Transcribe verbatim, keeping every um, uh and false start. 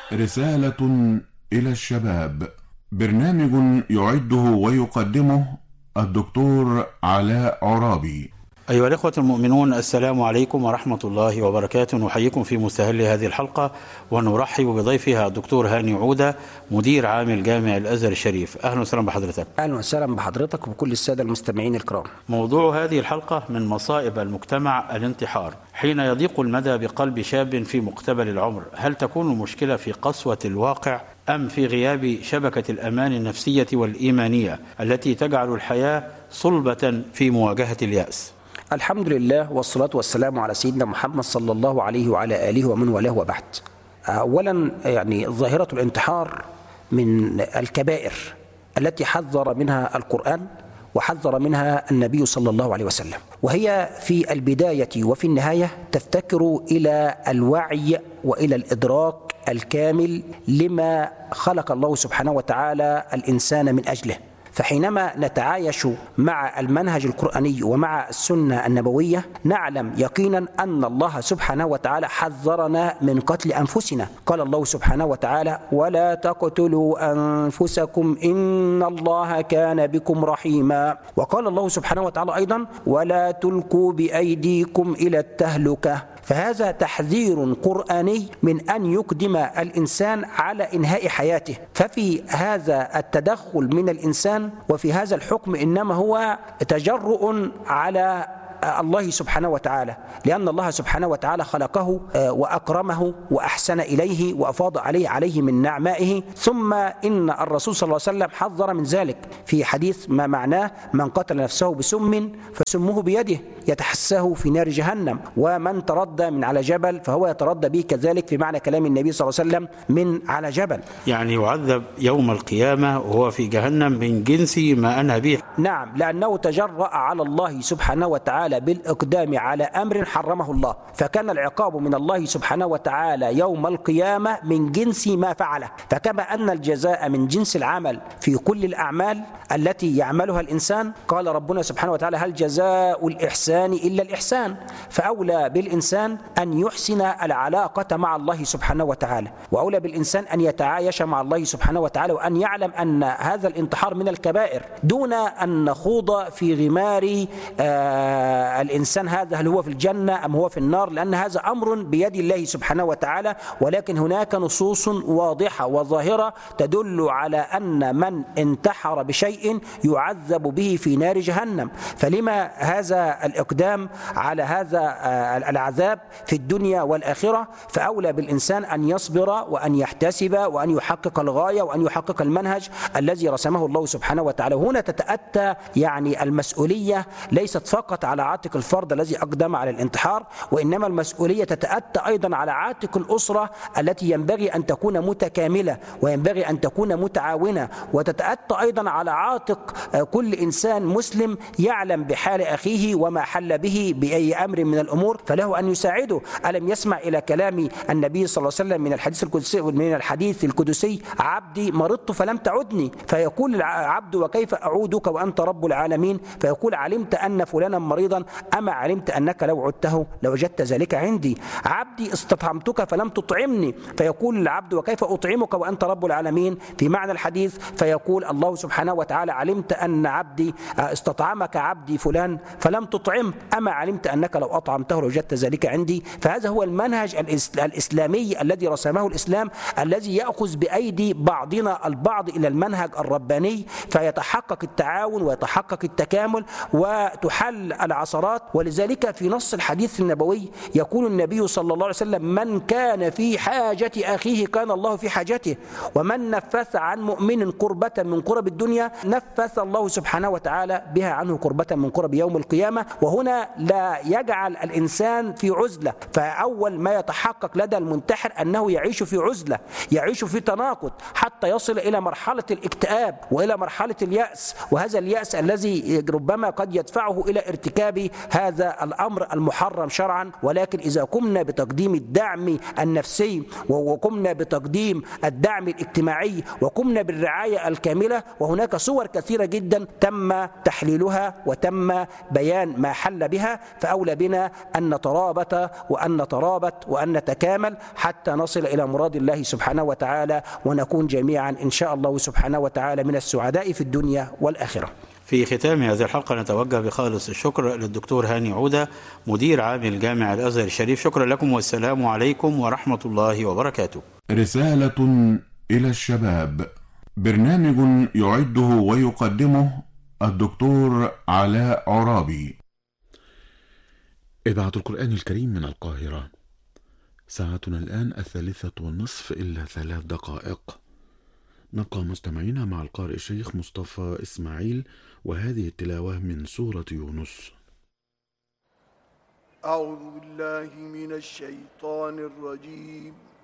رسالة إلى الشباب، برنامج يعده ويقدمه الدكتور علاء عرابي. أيها الإخوة المؤمنون، السلام عليكم ورحمة الله وبركاته. نحييكم في مستهل هذه الحلقة ونرحب بضيفها الدكتور هاني عودة، مدير عام الجامع الأزهر الشريف. أهلا وسهلا بحضرتك. أهلا وسهلا بحضرتك وبكل السادة المستمعين الكرام. موضوع هذه الحلقة: من مصائب المجتمع الانتحار. حين يضيق المدى بقلب شاب في مقتبل العمر، هل تكون المشكلة في قسوة الواقع أم في غياب شبكة الأمان النفسية والإيمانية التي تجعل الحياة صلبة في مواجهة اليأس؟ الحمد لله والصلاة والسلام على سيدنا محمد صلى الله عليه وعلى آله ومن والاه وبعد. أولا يعني ظاهرة الانتحار من الكبائر التي حذر منها القرآن وحذر منها النبي صلى الله عليه وسلم، وهي في البداية وفي النهاية تفتكر إلى الوعي وإلى الإدراك الكامل لما خلق الله سبحانه وتعالى الإنسان من أجله. فحينما نتعايش مع المنهج القرآني ومع السنة النبوية نعلم يقينا أن الله سبحانه وتعالى حذرنا من قتل أنفسنا. قال الله سبحانه وتعالى: ولا تقتلوا أنفسكم إن الله كان بكم رحيما. وقال الله سبحانه وتعالى أيضا: ولا تلقوا بأيديكم إلى التهلكة. فهذا تحذير قرآني من أن يقدم الإنسان على إنهاء حياته. ففي هذا التدخل من الإنسان وفي هذا الحكم إنما هو تجرؤ على الله سبحانه وتعالى، لأن الله سبحانه وتعالى خلقه وأكرمه وأحسن إليه وأفاض عليه عليه من نعمائه. ثم إن الرسول صلى الله عليه وسلم حذر من ذلك في حديث ما معناه: من قتل نفسه بسم فسمه بيده يتحساه في نار جهنم، ومن تردى من على جبل فهو يتردى به كذلك، في معنى كلام النبي صلى الله عليه وسلم من على جبل. يعني يعذب يوم القيامة وهو في جهنم من جنس ما أنهى به. نعم، لأنه تجرأ على الله سبحانه وتعالى بالإقدام على أمر حرمه الله، فكان العقاب من الله سبحانه وتعالى يوم القيامة من جنس ما فعله. فكما أن الجزاء من جنس العمل في كل الأعمال التي يعملها الإنسان، قال ربنا سبحانه وتعالى: هل جزاء الإحسان إلا الإحسان؟ فأولى بالإنسان أن يحسن العلاقة مع الله سبحانه وتعالى، وأولى بالإنسان أن يتعايش مع الله سبحانه وتعالى، وأن يعلم أن هذا الانتحار من الكبائر، دون أن نخوض في غمار آه الإنسان هذا هل هو في الجنة أم هو في النار، لأن هذا أمر بيد الله سبحانه وتعالى. ولكن هناك نصوص واضحة وظاهرة تدل على أن من انتحر بشيء يعذب به في نار جهنم. فلما هذا الإقدام على هذا العذاب في الدنيا والآخرة؟ فأولى بالإنسان أن يصبر وأن يحتسب وأن يحقق الغاية وأن يحقق المنهج الذي رسمه الله سبحانه وتعالى. هنا تتأتى يعني المسؤولية ليست فقط على عاتق الفرد الذي أقدم على الانتحار، وإنما المسؤولية تتأتى أيضا على عاتق الأسرة التي ينبغي أن تكون متكاملة وينبغي أن تكون متعاونة، وتتأتى أيضا على عاتق كل إنسان مسلم يعلم بحال أخيه وما حل به بأي أمر من الأمور فله أن يساعده. ألم يسمع إلى كلام النبي صلى الله عليه وسلم من الحديث القدسي من الحديث القدسي: عبدي مرضت فلم تعدني. فيقول العبد: وكيف أعودك وأنت رب العالمين؟ فيقول: علمت أن فلانا مريضا، أما علمت أنك لو عدته لوجدت ذلك عندي. عبدي استطعمتك فلم تطعمني. فيقول العبد: وكيف أطعمك وأنت رب العالمين؟ في معنى الحديث فيقول الله سبحانه وتعالى: علمت أن عبدي استطعمك عبدي فلان فلم تطعم، أما علمت أنك لو أطعمته لوجدت ذلك عندي. فهذا هو المنهج الإسلامي الذي رسمه الإسلام، الذي يأخذ بأيدي بعضنا البعض إلى المنهج الرباني، فيتحقق التعاون ويتحقق التكامل وتحل العثرات. ولذلك في نص الحديث النبوي يقول النبي صلى الله عليه وسلم: من كان في حاجة أخيه كان الله في حاجته، ومن نفث عن مؤمن كربة من كرب الدنيا نفث الله سبحانه وتعالى بها عنه كربة من كرب يوم القيامة. وهنا لا يجعل الإنسان في عزلة، فأول ما يتحقق لدى المنتحر أنه يعيش في عزلة، يعيش في تناقض حتى يصل إلى مرحلة الاكتئاب وإلى مرحلة اليأس، وهذا اليأس الذي ربما قد يدفعه إلى ارتكاب ارتكاب هذا الأمر المحرم شرعا، ولكن إذا قمنا بتقديم الدعم النفسي وقمنا بتقديم الدعم الاجتماعي وقمنا بالرعاية الكاملة، وهناك صور كثيرة جدا تم تحليلها وتم بيان ما حل بها، فأولى بنا أن نترابط وأن نترابط وأن نتكامل حتى نصل إلى مراد الله سبحانه وتعالى، ونكون جميعا إن شاء الله سبحانه وتعالى من السعداء في الدنيا والآخرة. في ختام هذه الحلقة نتوجه بخالص الشكر للدكتور هاني عودة مدير عام الجامع الأزهر الشريف. شكرا لكم والسلام عليكم ورحمة الله وبركاته. رسالة إلى الشباب، برنامج يعده ويقدمه الدكتور علاء عرابي. إذاعة القرآن الكريم من القاهرة، ساعتنا الآن الثالثة والنصف إلا ثلاث دقائق. نبقى مستمعين مع القارئ الشيخ مصطفى إسماعيل، وهذه التلاوة من سورة يونس. أعوذ بالله من الشيطان الرجيم.